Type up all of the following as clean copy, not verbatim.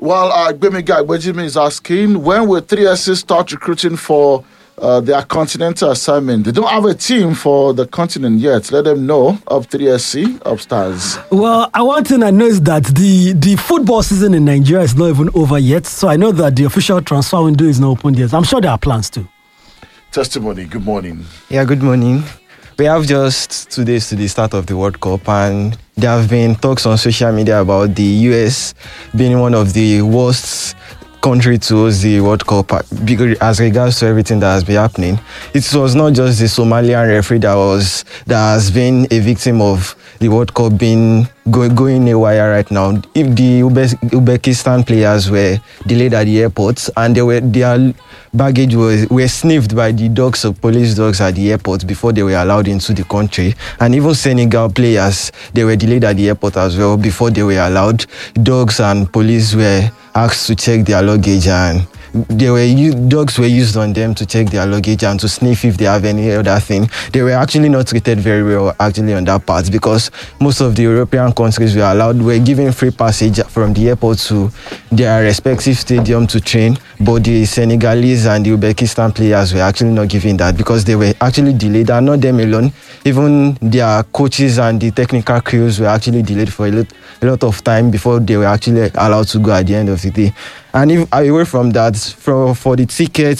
Well, Gbemiga Igbejimi is asking, when will 3SC start recruiting for their continental assignment? They don't have a team for the continent yet. Let them know of 3SC, of Stars. Well, one thing I know is that the football season in Nigeria is not even over yet. So I know that the official transfer window is not open yet. I'm sure there are plans too. Testimony, good morning. Yeah, good morning. We have just 2 days to the start of the World Cup, and there have been talks on social media about the US being one of the worst country to host the World Cup as regards to everything that has been happening. It was not just the Somalian referee that has been a victim of the World Cup being going haywire right now. If the Uzbekistan players were delayed at the airport and their baggage were sniffed by the police dogs at the airport before they were allowed into the country, and even Senegal players, they were delayed at the airport as well before they were allowed. Dogs and police were asked to check their luggage, and dogs were used on them to check their luggage and to sniff if they have any other thing. They were actually not treated very well actually on that part, because most of the European countries were given free passage from the airport to their respective stadium to train, but the Senegalese and the Uzbekistan players were actually not given that because they were actually delayed, and not them alone. Even their coaches and the technical crews were actually delayed for a lot of time before they were actually allowed to go at the end of the day. And if away from that, for the tickets,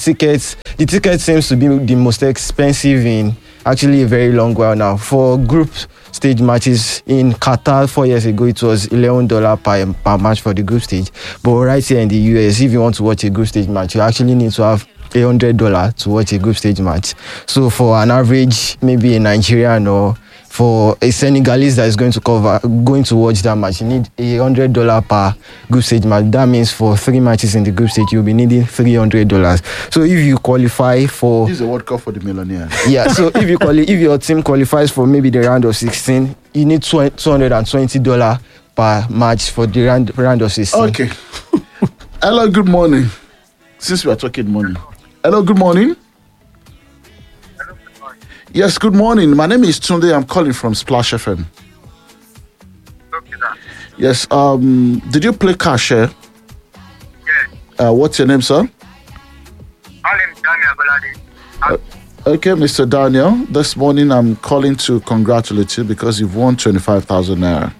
the ticket seems to be the most expensive in actually a very long while now. For group stage matches in Qatar 4 years ago, it was $11 per match for the group stage. But right here in the US, if you want to watch a group stage match, you actually need to have $100 to watch a group stage match. So for an average, maybe a Nigerian or for a Senegalese that is going to watch that match, you need $100 per group stage match. That means for 3 matches in the group stage, you'll be needing $300. So if you qualify for... This is a World Cup for the millionaires. Yeah, so if your team qualifies for maybe the round of 16, you need $220 per match for the round of 16. Okay. Hello, good morning. Since we are talking money. Hello, good morning. Yes, good morning. My name is Tunde. I'm calling from Splash FM. Okay, sir. Yes, did you play Cashier? Yes. What's your name, sir? My name is Daniel Bolade. Okay, Mr. Daniel. This morning I'm calling to congratulate you because you've won 25,000 naira.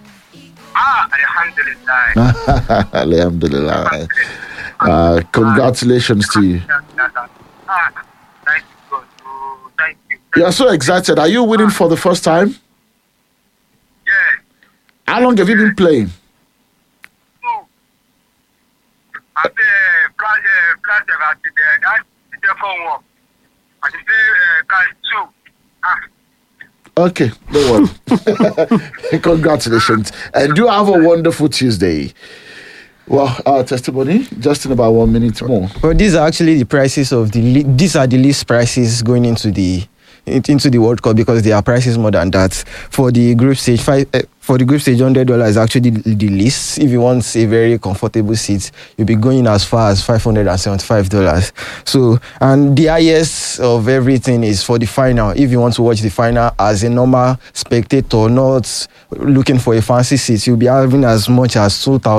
Alhamdulillah. Alhamdulillah. Congratulations to you. Thank you. Thank you. You are so excited. Are you winning for the first time? Yes. How long have you been playing? No. I say, plus the phone one. I say, Okay, don't worry. Congratulations. And do have a wonderful Tuesday. Well, testimony, just in about 1 minute more. Well, these are actually the prices of these are the least prices going into the World Cup, because there are prices more than that. For the group stage, $100 is actually the least. If you want a very comfortable seat, you'll be going as far as $575. So, and the highest of everything is for the final. If you want to watch the final as a normal spectator, not looking for a fancy seat, you'll be having as much as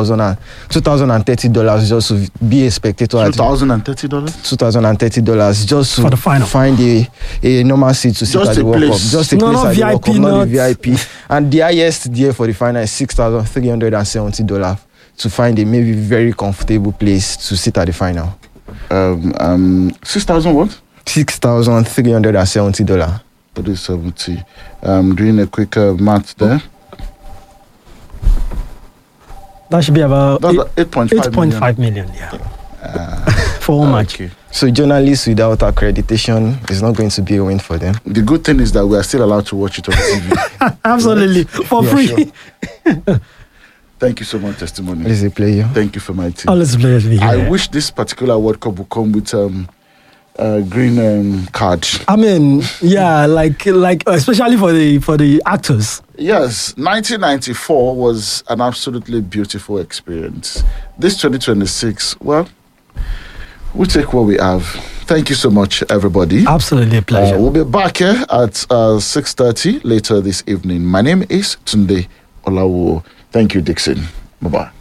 $2,030 just to be a spectator. $2,030? $2,030 just to for the final. Find a normal seat to sit at the World Cup. Just a place at the World Cup, not the VIP. And the highest there for the final is $6,370 to find a maybe very comfortable place to sit at the final. 6,000 what? $6,370. 370. Doing a quick math there. That should be about 8.5 million. Yeah. For one match. Okay. So journalists without accreditation is not going to be a win for them. The good thing is that we are still allowed to watch it on TV. Absolutely. For free. Sure. Thank you so much, testimony. It's a pleasure. Thank you for my team. Always a pleasure to be here. I wish this particular World Cup would come with green card. I mean, yeah, like especially for the actors. Yes, 1994 was an absolutely beautiful experience. This 2026, well, we'll take what we have. Thank you so much, everybody. Absolutely a pleasure. We'll be back here at 6:30 later this evening. My name is Tunde Olawo. Thank you, Dixon. Bye-bye.